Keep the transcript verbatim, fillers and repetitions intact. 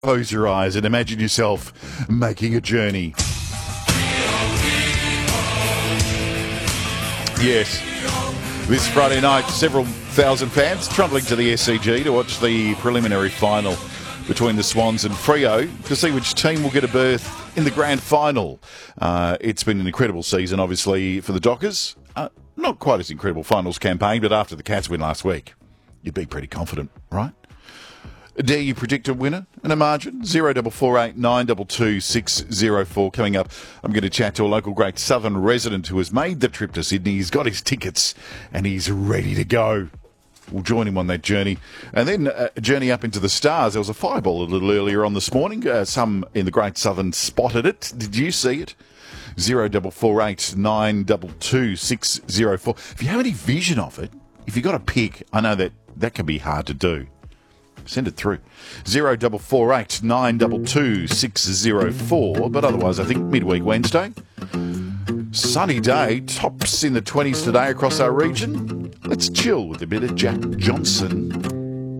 Close your eyes and imagine yourself making a journey. Yes, this Friday night, several thousand fans trundling to the S C G to watch the preliminary final between the Swans and Freo to see which team will get a berth in the grand final. Uh, it's been an incredible season, obviously, for the Dockers. Uh, not quite as incredible finals campaign, but after the Cats win last week, you'd be pretty confident, right? Dare you predict a winner and a margin? zero double four eight nine two two six zero four. Coming up, I'm going to chat to a local Great Southern resident who has made the trip to Sydney. He's got his tickets and he's ready to go. We'll join him on that journey. And then uh, a journey up into the stars. There was a fireball a little earlier on this morning. Uh, some in the Great Southern spotted it. Did you see it? zero double four eight nine two two six zero four. If you have any vision of it, if you've got a pick, I know that that can be hard to do. Send it through. zero double four eight nine two two six zero four. But otherwise, I think midweek Wednesday. Sunny day, tops in the twenties today across our region. Let's chill with a bit of Jack Johnson.